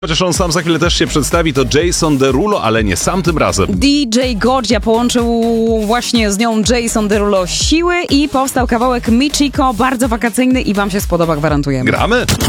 Chociaż on sam za chwilę też się przedstawi, to Jason Derulo, ale nie sam tym razem. DJ Godzia połączył właśnie z nią Jason Derulo siły i powstał kawałek Michiko, bardzo wakacyjny i wam się spodoba, gwarantujemy. Gramy?